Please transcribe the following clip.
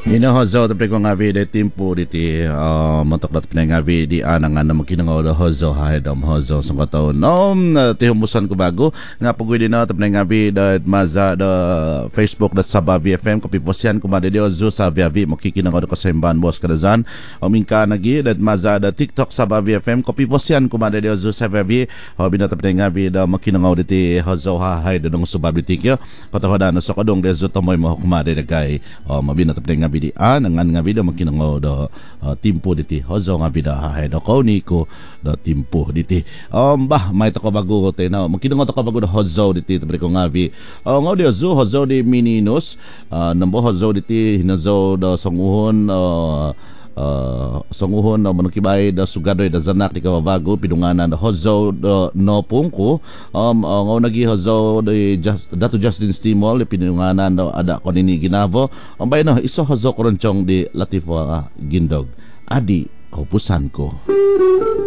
Inahozo tapos ko nga de timpo diti matok dat pinay nga di anang nga makinangaw da hozo haidam hozo sa kataon ti humusan ko bago nga pagwede na tapos nga da maza da Facebook da Sabah VFM kopi posyan ko made dio zo sa VFM makikinangaw ko sa imban boss kadazan omingka nagi da maza da TikTok Sabah VFM kopi posyan ko made dio zo sa VFM hobi na tapos nga da makinangaw diti hozo haidam ng subab diti kyo patahoda na sa kadong dezo tomoy mo kumade da kay mabina tapos nga nangan nga video makinangaw da timpo diti hozo nga vida hahay da kauni ko da timpo diti bah may tako bago ko na makinangaw tako bago da hozo diti tabi ko nga vi ngaw di hozo di mininos nambo hozo diti hinazo da sanguhon sanguhon na manukibay da sugadoy da zanak di kababago pinunganan da hozo da no pungko ngaw nagi hozo di Dato Justin Stimol pinunganan da ada ko nini ginavo bay no iso hozo koronchong di Latifah Gindog adi kaupusan ko.